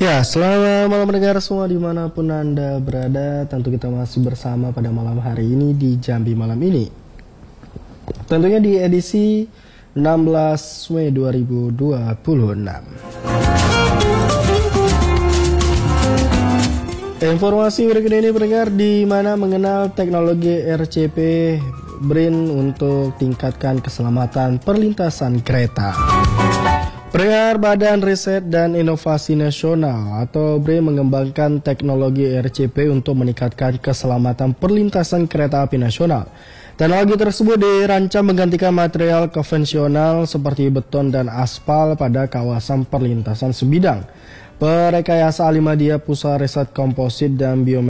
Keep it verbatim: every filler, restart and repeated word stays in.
Ya, selamat malam pendengar semua dimanapun Anda berada. Tentu kita masih bersama pada malam hari ini di Jambi Malam ini. Tentunya di edisi enam belas Mei dua ribu dua puluh enam. Informasi berikut ini pendengar di mana mengenal teknologi R C P B R I N untuk tingkatkan keselamatan perlintasan kereta. Pendengar, Badan Riset dan Inovasi Nasional atau B R I N mengembangkan teknologi R C P untuk meningkatkan keselamatan perlintasan kereta api nasional. Teknologi tersebut dirancang menggantikan material konvensional seperti beton dan aspal pada kawasan perlintasan sebidang. Perekayasa Alimadya Pusat Riset Komposit dan Biometri